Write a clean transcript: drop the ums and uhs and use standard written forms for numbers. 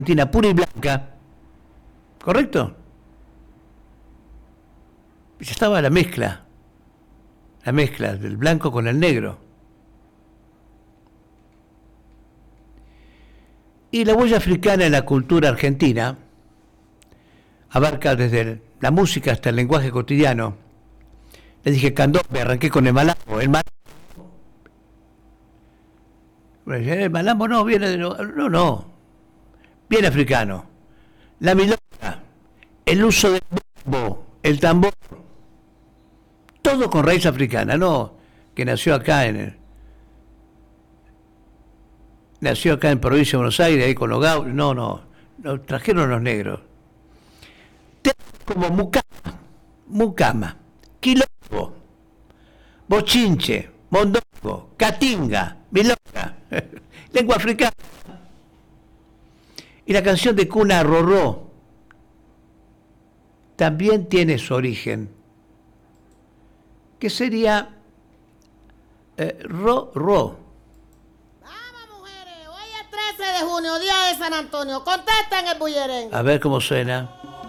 Argentina pura y blanca, ¿correcto? Ya estaba la mezcla del blanco con el negro. Y la huella africana en la cultura argentina abarca desde la música hasta el lenguaje cotidiano. Le dije candombe, arranqué con el malambo. El malambo no, viene de... No, bien africano. La milonga, el uso del bombo, el tambor, todo con raíz africana, no que nació acá en provincia de Buenos Aires, ahí con los gauchos, no, lo trajeron los negros. Como mucama, quilombo, bochinche, mondongo, catinga, milonga, lengua africana. Y la canción de cuna Rorró también tiene su origen, que sería Ro. Vamos, mujeres, hoy es 13 de junio, día de San Antonio. Contesten el bullerengue. A ver cómo suena.